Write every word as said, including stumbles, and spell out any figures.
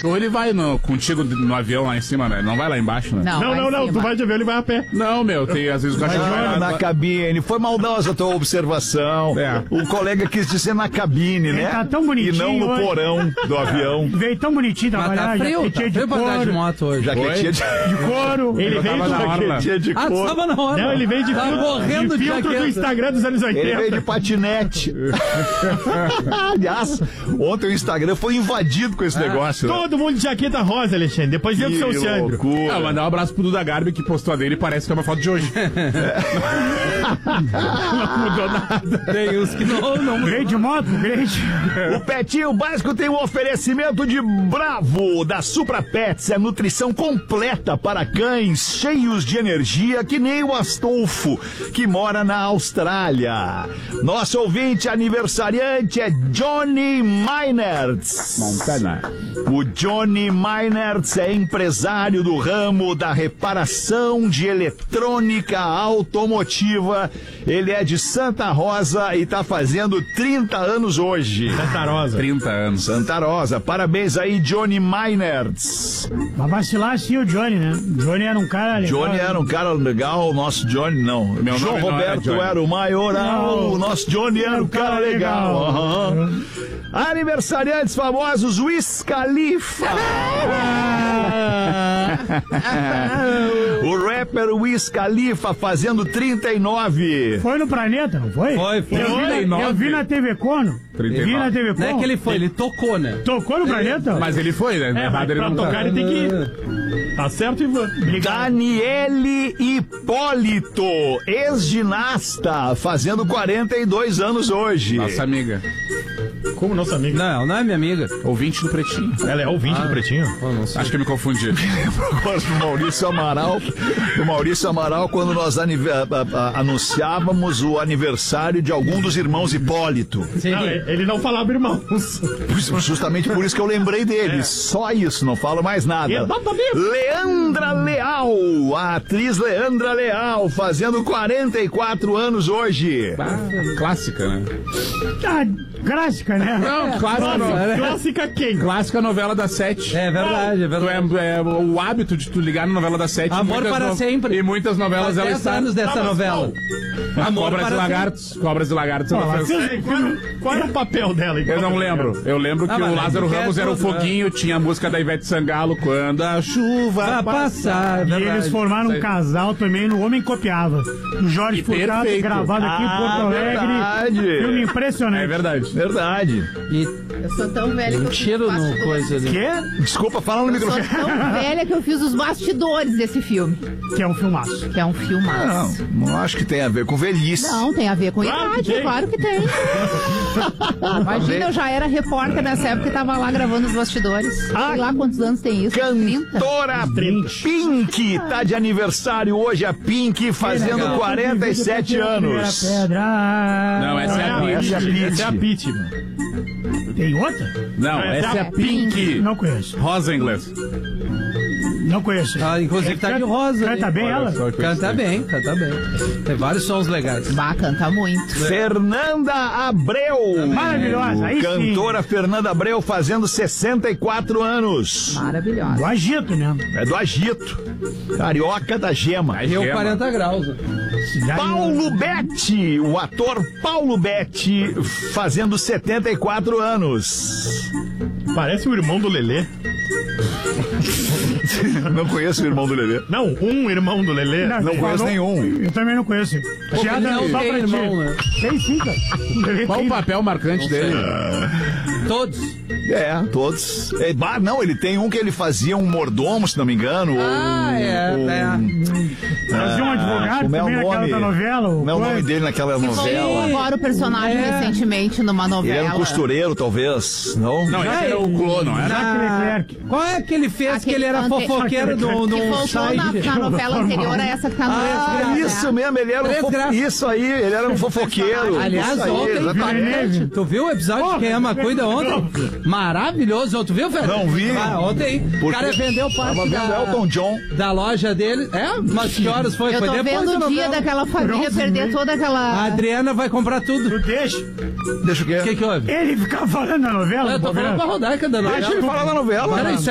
Ou ele vai no, contigo no avião lá em cima, né? Não vai lá embaixo, né? Não, Não, não, não. Tu vai de avião, ele vai a pé. Não, meu, tem às vezes o cachorro vai lá. Na cabine. Foi maldosa a tua observação. É. O colega quis dizer na cabine, Ele né? tá tão bonitinho E não no hoje. porão do avião. Veio tão bonitinho Mas trabalhar, tá frio, tá jaquetinha de frio pra andar de couro, moto hoje. Jaquetinha de, de couro. Ele Eu veio tava de na orla. jaquetinha de Ah, tu couro. tava na hora. Não, ele veio de, Tava fil- morrendo de de filtro do jaqueta. Instagram dos anos Ele veio oitenta. de patinete. Aliás, ontem o Instagram foi invadido com esse negócio. Né? Todo mundo de jaqueta rosa, Alexandre. Depois veio do seu Que Sandro. loucura. Ah, mandar um abraço pro Duda Garbi, que postou a dele e parece que é uma foto de hoje. Não mudou nada. Tem uns que não, não Veio de moto, grande. O Petinho Básico tem um oferecimento de Bravo, da Supra Pets, é nutrição completa para cães cheios de energia, que nem o Astolfo, que mora na Austrália. Nosso ouvinte aniversariante é Johnny Meinertz. Montana. O Johnny Meinertz é empresário do ramo da reparação de eletrônica automotiva. Ele é de Santa Rosa e tá fazendo trinta anos hoje. Santa Rosa. trinta anos. Santa Rosa, parabéns aí, Johnny Meinertz. Vai vacilar sim o Johnny, né? Johnny era um cara legal. Johnny era um cara legal, o nosso Johnny não. Meu João nome não era Roberto Johnny. era o maioral, Não. o nosso Johnny era um cara legal. Aham. Aniversariantes famosos, Wiz Khalifa. O rapper Wiz Khalifa fazendo trinta e nove. Foi no Planeta, não foi? Foi, foi. Eu vi, na, eu vi na T V Cono. trinta e nove. Vi na T V Cono. Não é que ele foi, ele tocou, né? Tocou no Planeta? Mas ele foi, né? É, Errado mas ele pra não tá. tocar ele tem que ir. Tá certo, Ivan? Daniele Hipólito, ex-ginasta, fazendo quarenta e dois anos hoje. Nossa amiga. Como nossa amiga. Não, não é minha amiga. Ouvinte do Pretinho. Ela é ouvinte do Pretinho? Pô, não sei. Acho que eu me confundi. Agora do Maurício Amaral, do Maurício Amaral, quando nós anive- a- a- a- anunciávamos o aniversário de algum dos irmãos Hipólito. Sim. Não, ele não falava irmãos. Justamente por isso que eu lembrei dele. Só isso, não falo mais nada. Exatamente. Leandra Leal, a atriz Leandra Leal, fazendo quarenta e quatro anos hoje. Ah, clássica, né? Ah, clássica, né? Não, clássica, no... Clássica quem? clássica novela da Sete. É verdade, é Tu verdade. é, é o hábito de tu ligar na novela da Sete. Amor muitas para sempre. E muitas novelas Faz ela dez está. anos dessa Não, mas novela. Ah, Amor Cobras para e Lagartos. Cobras e Lagartos. ela fez. Ei, Qual, qual era o papel dela? Eu não lembro. Eu lembro que Ah, o mas Lázaro lembro que Ramos é era o tudo, foguinho, tinha a música da Ivete Sangalo, Quando a Chuva Vai passar, é E verdade. eles formaram um casal também no Homem Copiava. O Jorge E Furtado, perfeito. gravado aqui em Ah, Porto Alegre. verdade. Filme impressionante. É verdade. Verdade. E Eu sou tão velha que um eu fiz tiro os no bastidores. coisa ali. Que? Desculpa, fala no Eu sou microfone. tão velha que eu fiz os bastidores desse filme, Que é um filmaço. que é um filmaço. Não, não acho que tem a ver com velhice. Não, tem a ver com Claro que idade, tem. claro que tem. Imagina, eu já era repórter nessa época e tava lá gravando os bastidores. Sei lá quantos anos tem isso. trinta? Cantora Pink tá de aniversário hoje, a Pink fazendo legal. quarenta e sete anos. Pedra. Não, essa é a Não, essa é a Pink. Pink. Essa é a Pit, mano. Tem outra? Não, Não, essa é a Pink. Não conheço. Rosa em inglês. Não conheço. Ah, inclusive tá de rosa. Canta ali. bem Olha ela? só que Canta coisa. bem, canta bem. Tem vários sons legais. Bah, canta muito. Fernanda Abreu. Maravilhosa, aí sim. Cantora Fernanda Abreu fazendo sessenta e quatro anos. Maravilhosa. Do agito, né? É do Agito. Carioca da Gema. Deu Gema. quarenta graus. né? Cidade- Paulo Betti, o ator Paulo Betti, fazendo setenta e quatro anos. Parece o irmão do Lelê. Não conheço o irmão do Lelê. Não, um irmão do Lelê. Não conheço falou- nenhum. Eu também não conheço. Piada não só tem pra irmão, ti. né? Tem sim, cara. Ele Qual tem- o papel marcante dele? Todos. É, todos. É, bah, não, ele tem um que ele fazia um mordomo, se não me engano. Ah, ou, é, ou- é. Fazia um advogado como é o também naquela nome? outra novela. o Como é o nome coisa. dele naquela Que novela? voltou agora o personagem É. recentemente numa Ele novela. era um costureiro, talvez. Não? Não, esse era o clone, não era? Jacques Leclerc. Qual é que ele fez Aquele que ele era ante- fofoqueiro do, Que do voltou site? na, na novela anterior a essa que tá no Ah, Netflix, né? isso mesmo, ele era um Três fo... graças. Isso aí, ele era um fofoqueiro. Aliás, isso aí, ontem, exatamente. tu viu o episódio de Quem Ama Cuida ontem? Maravilhoso. Tu viu, velho? Não vi. Ah, ontem. O Porque cara vendeu Tava parte vendo da, Elton John. da loja dele. É? Mas que horas foi? Eu Foi tô depois vendo da o dia novela. daquela família Pronto, perder né? toda A aquela... Adriana vai comprar tudo. Tu deixa Deixa o quê? O que que houve? ele ficar falando na novela. Eu tô pô, falando né? pra Rodaica da novela. Deixa ele falar na novela. Peraí,